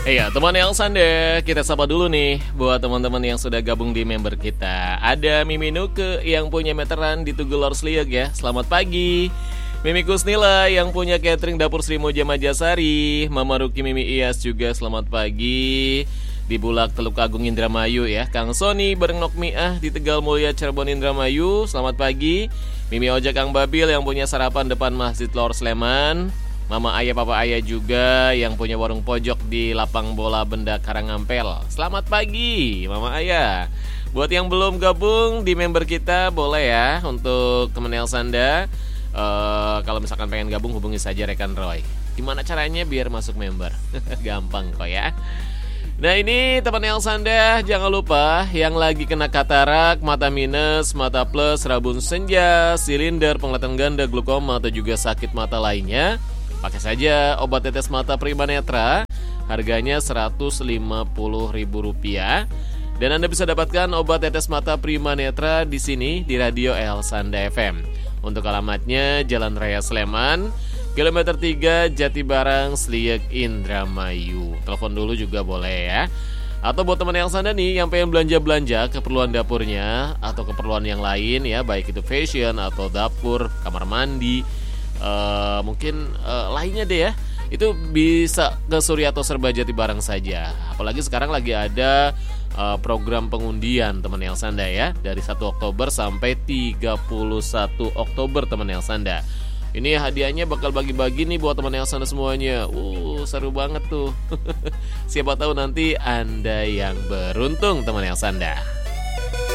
Iya, teman yang Sanda, kita sapa dulu nih buat teman-teman yang sudah gabung di member kita. Ada Mimi Nuke yang punya meteran di Tugel Lorsliek ya. Selamat pagi. Mimi Kusnila yang punya catering Dapur Sri Moja Majasari. Mama Ruki Mimi Iyas juga selamat pagi. Di Bulak Teluk Agung Indramayu ya. Kang Sony bareng Nokmiah di Tegal Mulia Cirebon Indramayu. Selamat pagi. Mimi Ojek Kang Babil yang punya sarapan depan Masjid Lor Sleman. Mama Ayah, Papa Ayah juga yang punya warung pojok di Lapang Bola Benda Karangampel. Selamat pagi, Mama Ayah. Buat yang belum gabung di member kita, boleh ya untuk teman Elsanda. Kalau misalkan pengen gabung, hubungi saja rekan Roy. Gimana caranya biar masuk member? Gampang kok ya. Nah ini teman Elsanda, jangan lupa yang lagi kena katarak, mata minus, mata plus, rabun senja, silinder, penglihatan ganda, glaukoma atau juga sakit mata lainnya, pakai saja obat tetes mata Prima Netra, harganya Rp150.000. Dan Anda bisa dapatkan obat tetes mata Prima Netra di sini di Radio Elsanda FM. Untuk alamatnya Jalan Raya Sleman, kilometer 3 Jatibarang, Sliek, Indramayu. Telepon dulu juga boleh ya. Atau buat teman Elsanda nih yang pengen belanja-belanja keperluan dapurnya atau keperluan yang lain ya, baik itu fashion atau dapur, kamar mandi, mungkin lainnya deh ya, itu bisa ke Suryato Serba Jatibarang saja. Apalagi sekarang lagi ada program pengundian teman Elsanda ya, dari 1 Oktober sampai 31 Oktober teman Elsanda. Ini hadiahnya bakal bagi-bagi nih buat teman Elsanda semuanya. Seru banget tuh. Siapa tahu nanti Anda yang beruntung teman Elsanda.